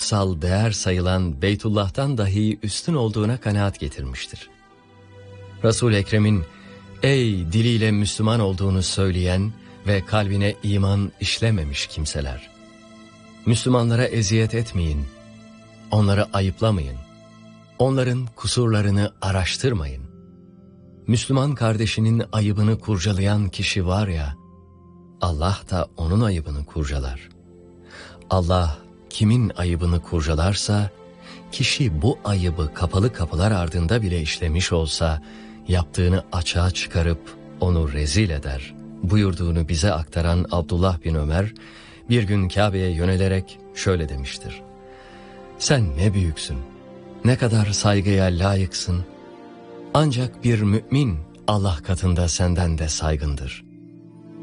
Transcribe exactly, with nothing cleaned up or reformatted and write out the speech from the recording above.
kutsal değer sayılan Beytullah'tan dahi üstün olduğuna kanaat getirmiştir. Resul-i Ekrem'in ey diliyle Müslüman olduğunu söyleyen ve kalbine iman işlememiş kimseler, Müslümanlara eziyet etmeyin, onları ayıplamayın, onların kusurlarını araştırmayın. Müslüman kardeşinin ayıbını kurcalayan kişi var ya, Allah da onun ayıbını kurcalar. Allah kimin ayıbını kurcalarsa, kişi bu ayıbı kapalı kapılar ardında bile işlemiş olsa, yaptığını açığa çıkarıp onu rezil eder buyurduğunu bize aktaran Abdullah bin Ömer, bir gün Kabe'ye yönelerek şöyle demiştir: sen ne büyüksün, ne kadar saygıya layıksın, ancak bir mümin Allah katında senden de saygındır.